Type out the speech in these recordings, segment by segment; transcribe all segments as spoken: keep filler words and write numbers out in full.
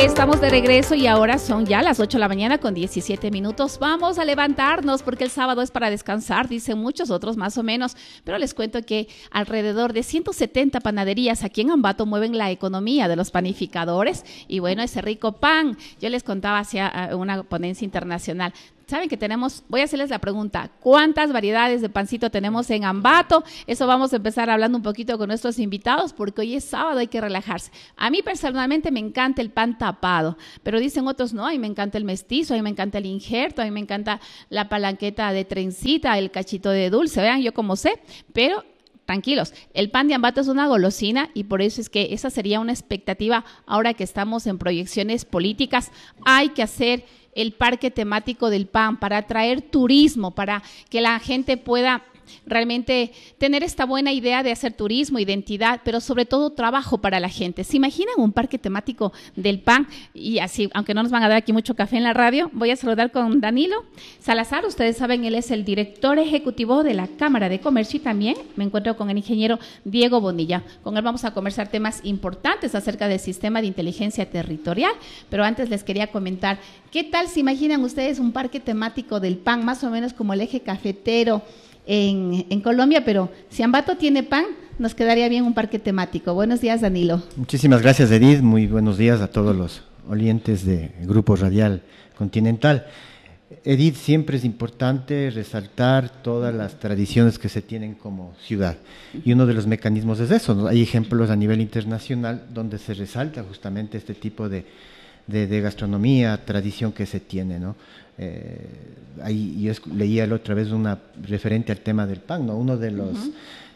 Estamos de regreso y ahora son ya las ocho de la mañana con diecisiete minutos. Vamos a levantarnos porque el sábado es para descansar, dicen muchos, otros más o menos. Pero les cuento que alrededor de ciento setenta panaderías aquí en Ambato mueven la economía de los panificadores. Y bueno, ese rico pan, yo les contaba hacia una ponencia internacional. Saben que tenemos, voy a hacerles la pregunta, ¿cuántas variedades de pancito tenemos en Ambato? Eso vamos a empezar hablando un poquito con nuestros invitados porque hoy es sábado, hay que relajarse. A mí personalmente me encanta el pan tapado, pero dicen otros, no, a mí me encanta el mestizo, a mí me encanta el injerto, a mí me encanta la palanqueta de trencita, el cachito de dulce, vean, yo como sé, pero tranquilos, el pan de Ambato es una golosina y por eso es que esa sería una expectativa ahora que estamos en proyecciones políticas. Hay que hacer el parque temático del pan para atraer turismo, para que la gente pueda realmente tener esta buena idea de hacer turismo, identidad, pero sobre todo trabajo para la gente. ¿Se imaginan un parque temático del pan? Y así, aunque no nos van a dar aquí mucho café en la radio, voy a saludar con Danilo Salazar. Ustedes saben, él es el director ejecutivo de la Cámara de Comercio y también me encuentro con el ingeniero Diego Bonilla. Con él vamos a conversar temas importantes acerca del sistema de inteligencia territorial, pero antes les quería comentar, ¿qué tal se imaginan ustedes un parque temático del pan, más o menos como el eje cafetero En, en Colombia? Pero si Ambato tiene pan, nos quedaría bien un parque temático. Buenos días, Danilo. Muchísimas gracias, Edith. Muy buenos días a todos los oyentes de Grupo Radial Continental. Edith, siempre es importante resaltar todas las tradiciones que se tienen como ciudad. Y uno de los mecanismos es eso, ¿no? Hay ejemplos a nivel internacional donde se resalta justamente este tipo de, de, de gastronomía, tradición que se tiene, ¿no? Eh, ahí yo leía la otra vez una referente al tema del pan, ¿no? Uno de los uh-huh.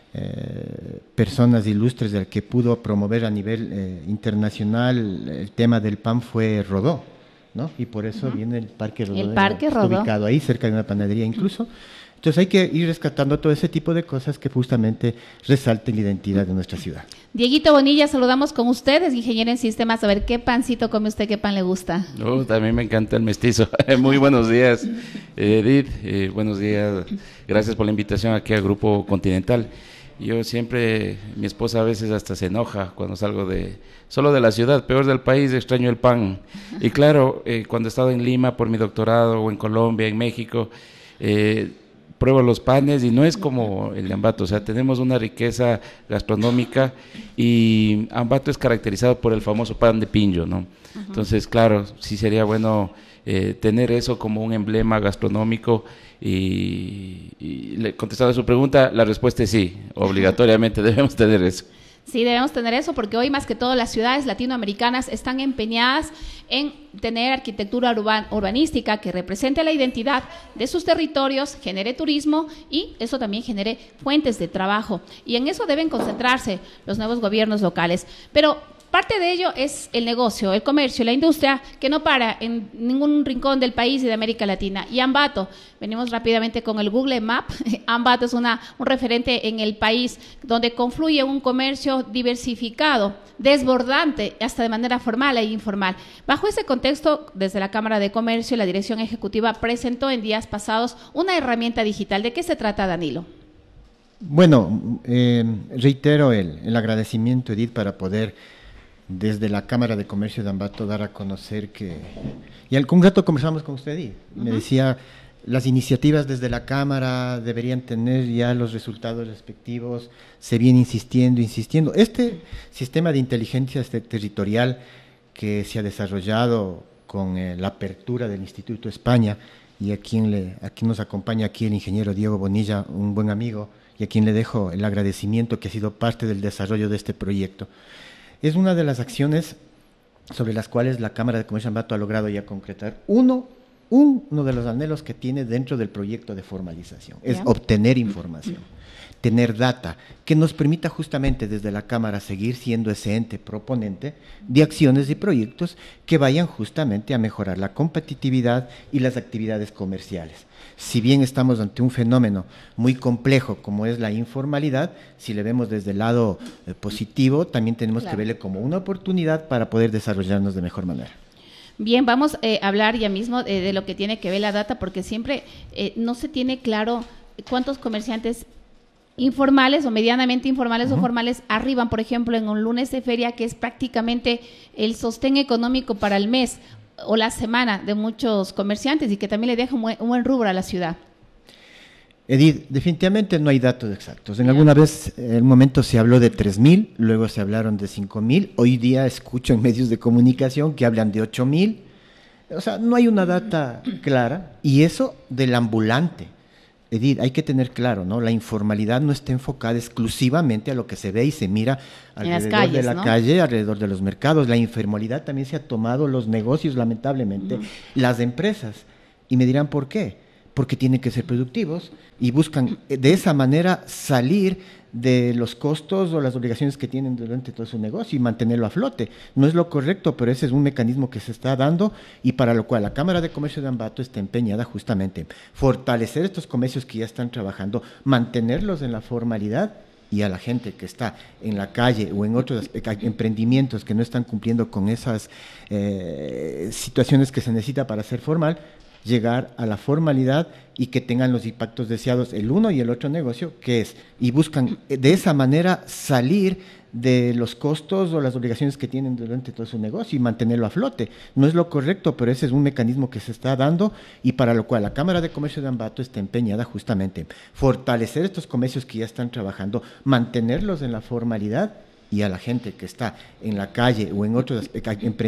eh, personas ilustres del que pudo promover a nivel eh, internacional el tema del pan fue Rodó, ¿no? Y por eso uh-huh. viene el Parque Rodó, el Parque Rodó, ubicado ahí cerca de una panadería incluso. Entonces hay que ir rescatando todo ese tipo de cosas que justamente resalten la identidad de nuestra ciudad. Dieguito Bonilla, saludamos con ustedes, ingeniero en sistemas. A ver, ¿qué pancito come usted? ¿Qué pan le gusta? Oh, también me encanta el mestizo. Muy buenos días, Edith. Eh, buenos días. Gracias por la invitación aquí al Grupo Continental. Yo siempre, mi esposa a veces hasta se enoja cuando salgo de solo de la ciudad, peor del país, extraño el pan. Y claro, eh, cuando he estado en Lima por mi doctorado o en Colombia, en México, eh, pruebo los panes y no es como el de Ambato, o sea, tenemos una riqueza gastronómica y Ambato es caracterizado por el famoso pan de pincho, ¿no? Uh-huh. Entonces, claro, sí sería bueno eh, tener eso como un emblema gastronómico y, y le, contestando a su pregunta, la respuesta es sí, obligatoriamente debemos tener eso. Sí, debemos tener eso porque hoy más que todo las ciudades latinoamericanas están empeñadas en tener arquitectura urban, urbanística que represente la identidad de sus territorios, genere turismo y eso también genere fuentes de trabajo. Y en eso deben concentrarse los nuevos gobiernos locales. Pero parte de ello es el negocio, el comercio, la industria que no para en ningún rincón del país y de América Latina. Y Ambato, venimos rápidamente con el Google Map. Ambato es una, un referente en el país donde confluye un comercio diversificado, desbordante, hasta de manera formal e informal. Bajo ese contexto, desde la Cámara de Comercio, la Dirección Ejecutiva presentó en días pasados una herramienta digital. ¿De qué se trata, Danilo? Bueno, eh, reitero el, el agradecimiento, Edith, para poder desde la Cámara de Comercio de Ambato dar a conocer que, y algún rato conversamos con usted y uh-huh. me decía, las iniciativas desde la Cámara deberían tener ya los resultados respectivos, se viene insistiendo, insistiendo. Este sistema de inteligencia territorial que se ha desarrollado con eh, la apertura del Instituto España y a quien, le, a quien nos acompaña aquí el ingeniero Diego Bonilla, un buen amigo, y a quien le dejo el agradecimiento que ha sido parte del desarrollo de este proyecto. Es una de las acciones sobre las cuales la Cámara de Comercio de Ambato ha logrado ya concretar uno, uno de los anhelos que tiene dentro del proyecto de formalización, es yeah. obtener información, tener data, que nos permita justamente desde la Cámara seguir siendo ese ente proponente de acciones y proyectos que vayan justamente a mejorar la competitividad y las actividades comerciales. Si bien estamos ante un fenómeno muy complejo como es la informalidad, si le vemos desde el lado eh, positivo, también tenemos claro. que verle como una oportunidad para poder desarrollarnos de mejor manera. Bien, vamos eh, a hablar ya mismo eh, de lo que tiene que ver la data, porque siempre eh, no se tiene claro cuántos comerciantes informales o medianamente informales Uh-huh. o formales arriban, por ejemplo, en un lunes de feria que es prácticamente el sostén económico para el mes o la semana de muchos comerciantes y que también le deja un buen, un buen rubro a la ciudad. Edith, definitivamente no hay datos exactos. En alguna vez, en el momento se habló de tres mil, luego se hablaron de cinco mil. Hoy día escucho en medios de comunicación que hablan de ocho mil. O sea, no hay una data clara. Y eso del ambulante. Edith, hay que tener claro, ¿no? La informalidad no está enfocada exclusivamente a lo que se ve y se mira En las alrededor calles, de la ¿no? calle, alrededor de los mercados. La informalidad también se ha tomado los negocios, lamentablemente, Uh-huh. las empresas. Y me dirán, ¿por qué? Porque tienen que ser productivos y buscan eh, de esa manera salir de los costos o las obligaciones que tienen durante todo su negocio y mantenerlo a flote. No es lo correcto, pero ese es un mecanismo que se está dando y para lo cual la Cámara de Comercio de Ambato está empeñada justamente en fortalecer estos comercios que ya están trabajando, mantenerlos en la formalidad y a la gente que está en la calle o en otros emprendimientos que no están cumpliendo con esas eh, situaciones que se necesita para ser formal, llegar a la formalidad y que tengan los impactos deseados el uno y el otro negocio, que es, y buscan de esa manera salir de los costos o las obligaciones que tienen durante todo su negocio y mantenerlo a flote. No es lo correcto, pero ese es un mecanismo que se está dando y para lo cual la Cámara de Comercio de Ambato está empeñada justamente en fortalecer estos comercios que ya están trabajando, mantenerlos en la formalidad y a la gente que está en la calle o en otros emprendimientos